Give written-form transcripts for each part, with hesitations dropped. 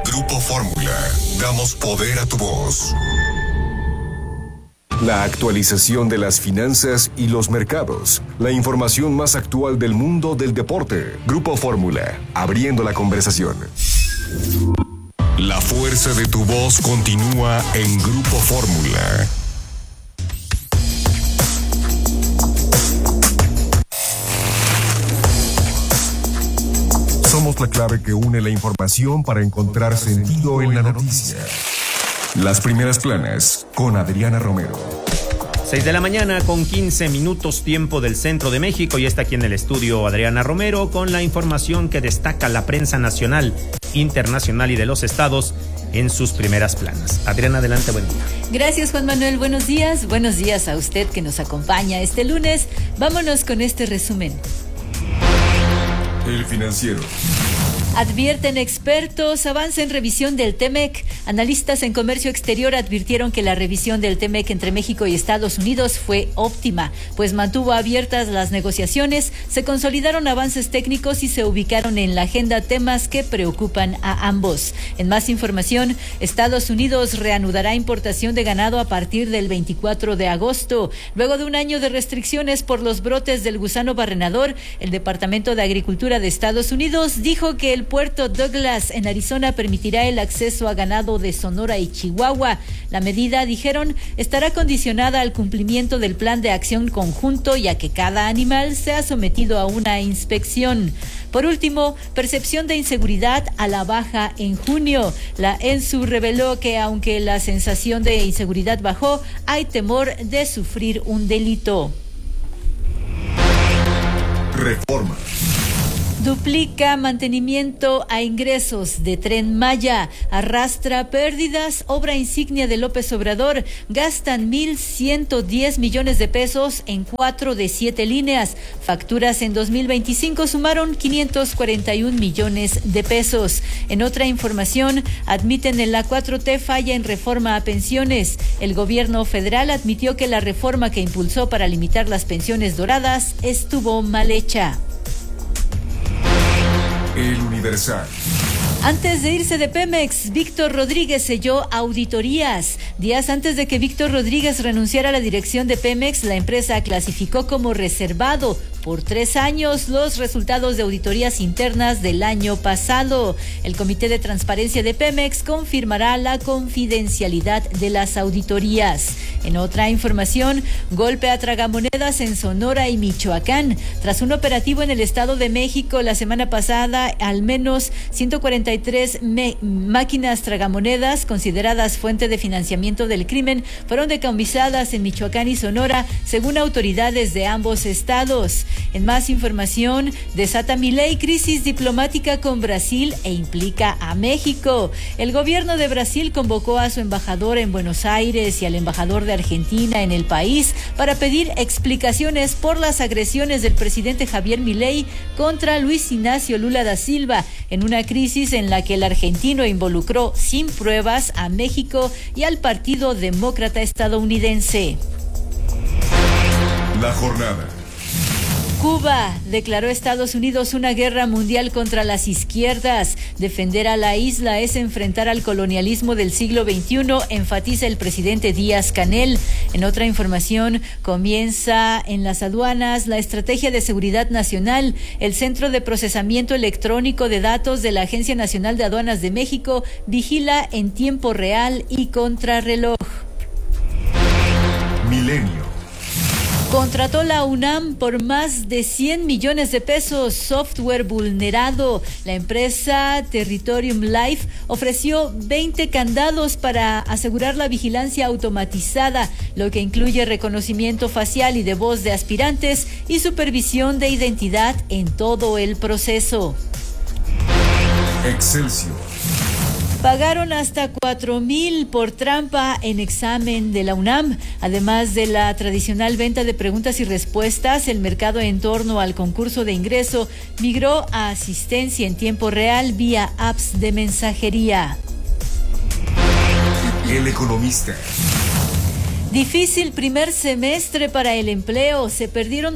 Grupo Fórmula, damos poder a tu voz. La actualización de las finanzas y los mercados. La información más actual del mundo del deporte. Grupo Fórmula, abriendo la conversación. La fuerza de tu voz continúa en Grupo Fórmula. Somos la clave que une la información para encontrar sentido en la noticia. Las primeras planas con Adriana Romero. 6 de la mañana con 15 minutos tiempo del centro de México, y está aquí en el estudio Adriana Romero con la información que destaca la prensa nacional, internacional y de los estados en sus primeras planas. Adriana, adelante, buen día. Gracias, Juan Manuel, buenos días a usted que nos acompaña este lunes. Vámonos con este resumen. El Financiero. Advierten expertos, avance en revisión del TEMEC. Analistas en comercio exterior advirtieron que la revisión del TEMEC entre México y Estados Unidos fue óptima, pues mantuvo abiertas las negociaciones, se consolidaron avances técnicos y se ubicaron en la agenda temas que preocupan a ambos. En más información, Estados Unidos reanudará importación de ganado a partir del 24 de agosto. Luego de un año de restricciones por los brotes del gusano barrenador, el Departamento de Agricultura de Estados Unidos dijo que el puerto Douglas en Arizona permitirá el acceso a ganado de Sonora y Chihuahua. La medida, dijeron, estará condicionada al cumplimiento del plan de acción conjunto y a que cada animal sea sometido a una inspección. Por último, percepción de inseguridad a la baja en junio. La ENSU reveló que aunque la sensación de inseguridad bajó, hay temor de sufrir un delito. Reforma. Duplica mantenimiento a ingresos de Tren Maya, arrastra pérdidas, obra insignia de López Obrador, gastan 1,110 millones de pesos en 4 de 7 líneas, facturas en 2025 sumaron 541 millones de pesos. En otra información, admiten en la 4T falla en reforma a pensiones. El gobierno federal admitió que la reforma que impulsó para limitar las pensiones doradas estuvo mal hecha. El Universal. Antes de irse de Pemex, Víctor Rodríguez selló auditorías. Días antes de que Víctor Rodríguez renunciara a la dirección de Pemex, la empresa clasificó como reservado por 3 años los resultados de auditorías internas del año pasado. El Comité de Transparencia de Pemex confirmará la confidencialidad de las auditorías. En otra información, golpe a tragamonedas en Sonora y Michoacán. Tras un operativo en el Estado de México la semana pasada, al menos 143 máquinas tragamonedas consideradas fuente de financiamiento del crimen fueron decomisadas en Michoacán y Sonora, según autoridades de ambos estados. En más información, desata Milei crisis diplomática con Brasil e implica a México. El gobierno de Brasil convocó a su embajador en Buenos Aires y al embajador de Argentina en el país para pedir explicaciones por las agresiones del presidente Javier Milei contra Luis Ignacio Lula da Silva, en una crisis en la que el argentino involucró sin pruebas a México y al Partido Demócrata estadounidense. La jornada. Cuba declaró a Estados Unidos una guerra mundial contra las izquierdas. Defender a la isla es enfrentar al colonialismo del siglo XXI, enfatiza el presidente Díaz-Canel. En otra información, comienza en las aduanas la Estrategia de Seguridad Nacional. El Centro de Procesamiento Electrónico de Datos de la Agencia Nacional de Aduanas de México vigila en tiempo real y contrarreloj. Milenio. Contrató la UNAM por más de 100 millones de pesos software vulnerado. La empresa Territorium Life ofreció 20 candados para asegurar la vigilancia automatizada, lo que incluye reconocimiento facial y de voz de aspirantes y supervisión de identidad en todo el proceso. Excelsior. Pagaron hasta 4,000 por trampa en examen de la UNAM. Además de la tradicional venta de preguntas y respuestas, el mercado en torno al concurso de ingreso migró a asistencia en tiempo real vía apps de mensajería. El Economista. Difícil primer semestre para el empleo. Se perdieron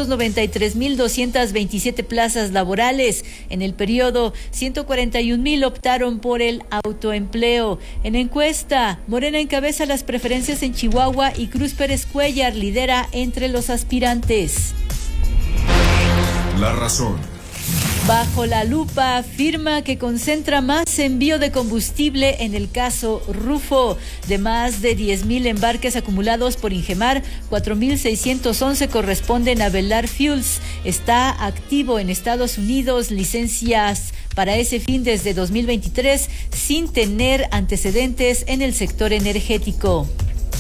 293,227 plazas laborales. En el periodo, 141,000 optaron por el autoempleo. En encuesta, Morena encabeza las preferencias en Chihuahua y Cruz Pérez Cuéllar lidera entre los aspirantes. La razón. Bajo la lupa afirma que concentra más envío de combustible en el caso Rufo. De más de 10,000 embarques acumulados por Ingemar, 4,611 corresponden a Velar Fuels. Está activo en Estados Unidos licencias para ese fin desde 2023 sin tener antecedentes en el sector energético.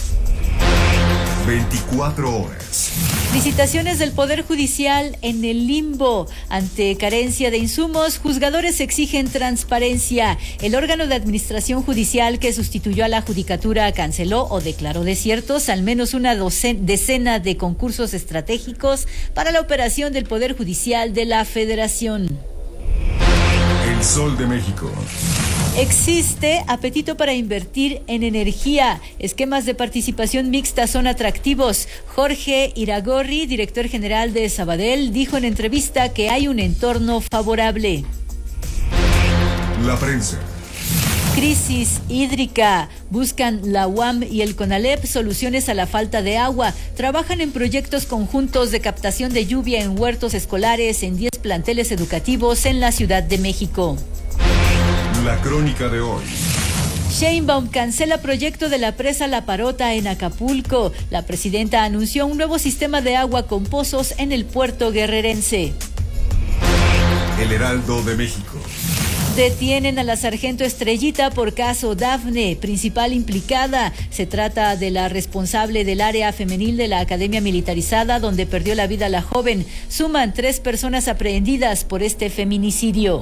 24 horas. Licitaciones del Poder Judicial en el limbo. Ante carencia de insumos, juzgadores exigen transparencia. El órgano de administración judicial que sustituyó a la judicatura canceló o declaró desiertos al menos una decena de concursos estratégicos para la operación del Poder Judicial de la Federación. El Sol de México. Existe apetito para invertir en energía. Esquemas de participación mixta son atractivos. Jorge Iragorri, director general de Sabadell, dijo en entrevista que hay un entorno favorable. La prensa. Crisis hídrica. Buscan la UAM y el CONALEP soluciones a la falta de agua. Trabajan en proyectos conjuntos de captación de lluvia en huertos escolares en 10 planteles educativos en la Ciudad de México. La crónica de hoy. Sheinbaum cancela proyecto de la presa La Parota en Acapulco. La presidenta anunció un nuevo sistema de agua con pozos en el puerto guerrerense. El Heraldo de México. Detienen a la sargento Estrellita por caso Dafne, principal implicada. Se trata de la responsable del área femenil de la Academia Militarizada, donde perdió la vida la joven. Suman 3 personas aprehendidas por este feminicidio.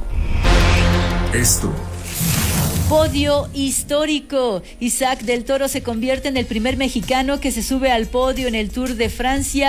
Esto. Podio histórico. Isaac del Toro se convierte en el primer mexicano que se sube al podio en el Tour de Francia